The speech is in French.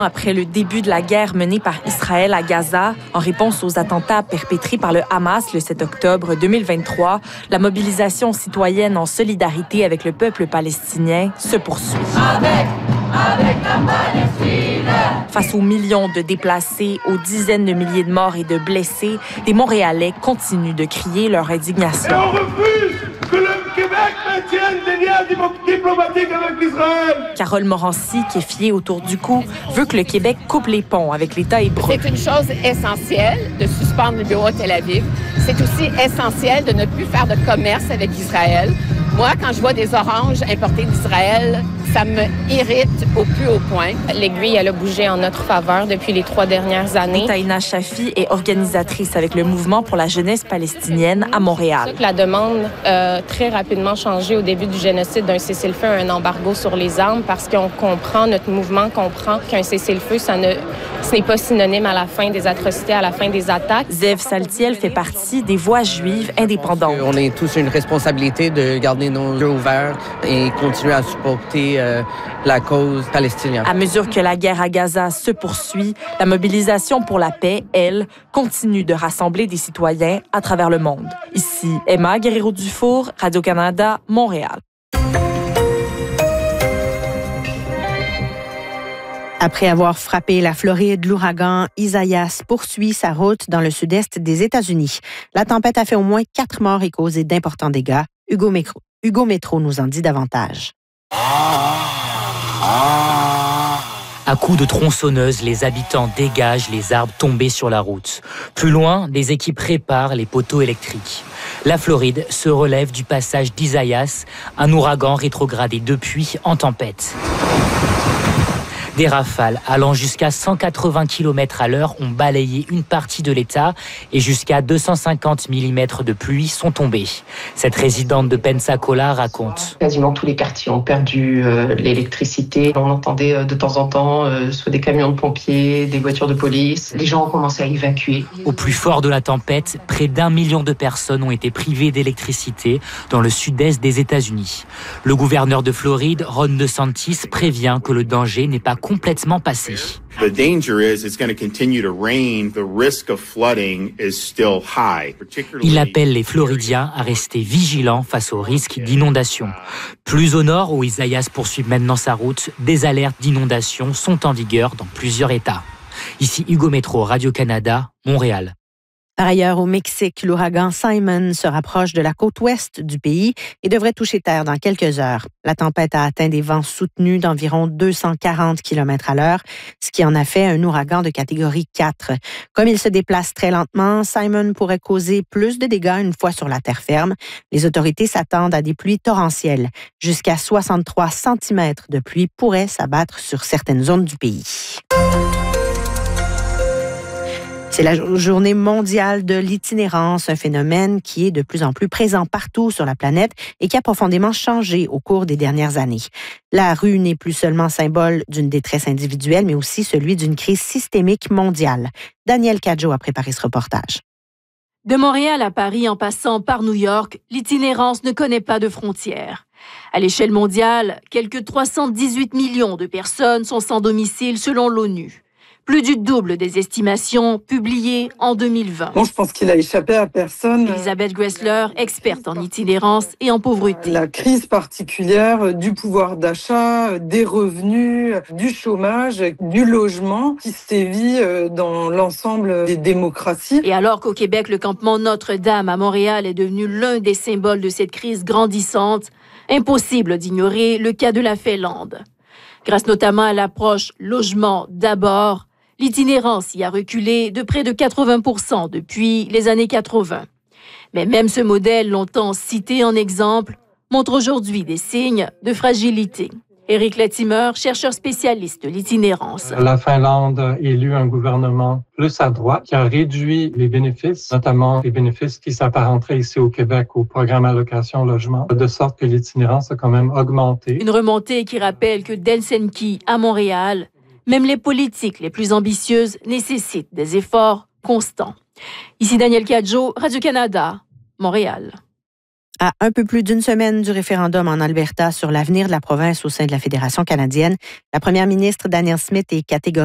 Après le début de la guerre menée par Israël à Gaza, en réponse aux attentats perpétrés par le Hamas le 7 octobre 2023, la mobilisation citoyenne en solidarité avec le peuple palestinien se poursuit. Avec la Palestine! Face aux millions de déplacés, aux dizaines de milliers de morts et de blessés, des Montréalais continuent de crier leur indignation. Et on refuse que le Québec maintienne des liens diplomatiques avec l'Israël! Carole Morancy, qui est fiée autour du cou, veut que le Québec coupe les ponts avec l'État hébreu. C'est une chose essentielle de suspendre le bureau à Tel Aviv. C'est aussi essentiel de ne plus faire de commerce avec Israël. Moi, quand je vois des oranges importées d'Israël, ça me irrite au plus haut point. L'aiguille, elle a bougé en notre faveur depuis les 3 dernières années. Taïna Chafi est organisatrice avec le Mouvement pour la jeunesse palestinienne à Montréal. La demande a très rapidement changé au début du génocide d'un cessez-le-feu à un embargo sur les armes parce qu'on comprend, notre mouvement comprend qu'un cessez-le-feu, ce n'est pas synonyme à la fin des atrocités, à la fin des attaques. Zev Saltiel fait partie des voix juives indépendantes. On a tous une responsabilité de garder nos yeux ouverts et continuer à supporter la cause palestinienne. À mesure que la guerre à Gaza se poursuit, la mobilisation pour la paix, elle, continue de rassembler des citoyens à travers le monde. Ici, Emma Guerrero-Dufour, Radio-Canada, Montréal. Après avoir frappé la Floride, l'ouragan Isaias poursuit sa route dans le sud-est des États-Unis. La tempête a fait au moins 4 morts et causé d'importants dégâts. Hugo Métro nous en dit davantage. À coups de tronçonneuse, les habitants dégagent les arbres tombés sur la route. Plus loin, des équipes réparent les poteaux électriques. La Floride se relève du passage d'Isaias, un ouragan rétrogradé depuis en tempête. Des rafales allant jusqu'à 180 km à l'heure ont balayé une partie de l'État et jusqu'à 250 mm de pluie sont tombés. Cette résidente de Pensacola raconte. Quasiment tous les quartiers ont perdu l'électricité. On entendait de temps en temps soit des camions de pompiers, des voitures de police. Les gens ont commencé à évacuer. Au plus fort de la tempête, près d'1 million de personnes ont été privées d'électricité dans le sud-est des États-Unis. Le gouverneur de Floride, Ron DeSantis, prévient que le danger n'est pas complètement passé. The danger is it's going to continue to rain. The risk of flooding is still high. Il appelle les Floridiens à rester vigilants face au risque d'inondation. Plus au nord, où Isaias poursuit maintenant sa route, des alertes d'inondation sont en vigueur dans plusieurs États. Ici Hugo Métro, Radio-Canada, Montréal. Par ailleurs, au Mexique, l'ouragan Simon se rapproche de la côte ouest du pays et devrait toucher terre dans quelques heures. La tempête a atteint des vents soutenus d'environ 240 km à l'heure, ce qui en a fait un ouragan de catégorie 4. Comme il se déplace très lentement, Simon pourrait causer plus de dégâts une fois sur la terre ferme. Les autorités s'attendent à des pluies torrentielles. Jusqu'à 63 cm de pluie pourraient s'abattre sur certaines zones du pays. C'est la journée mondiale de l'itinérance, un phénomène qui est de plus en plus présent partout sur la planète et qui a profondément changé au cours des dernières années. La rue n'est plus seulement symbole d'une détresse individuelle, mais aussi celui d'une crise systémique mondiale. Daniel Cadjo a préparé ce reportage. De Montréal à Paris, en passant par New York, l'itinérance ne connaît pas de frontières. À l'échelle mondiale, quelques 318 millions de personnes sont sans domicile selon l'ONU. Plus du double des estimations publiées en 2020. Bon, je pense qu'il a échappé à personne. Elisabeth Gressler, experte en itinérance et en pauvreté. La crise particulière du pouvoir d'achat, des revenus, du chômage, du logement qui sévit dans l'ensemble des démocraties. Et alors qu'au Québec, le campement Notre-Dame à Montréal est devenu l'un des symboles de cette crise grandissante, impossible d'ignorer le cas de la Finlande. Grâce notamment à l'approche logement d'abord, l'itinérance y a reculé de près de 80% depuis les années 80. Mais même ce modèle, longtemps cité en exemple, montre aujourd'hui des signes de fragilité. Éric Latimer, chercheur spécialiste de l'itinérance. La Finlande a élu un gouvernement plus à droite qui a réduit les bénéfices, notamment les bénéfices qui s'apparenteraient ici au Québec au programme Allocation Logement, de sorte que l'itinérance a quand même augmenté. Une remontée qui rappelle que d'Helsinki à Montréal, même les politiques les plus ambitieuses nécessitent des efforts constants. Ici Daniel Cadjo, Radio-Canada, Montréal. À un peu plus d'une semaine du référendum en Alberta sur l'avenir de la province au sein de la Fédération canadienne, la première ministre Danielle Smith est catégorique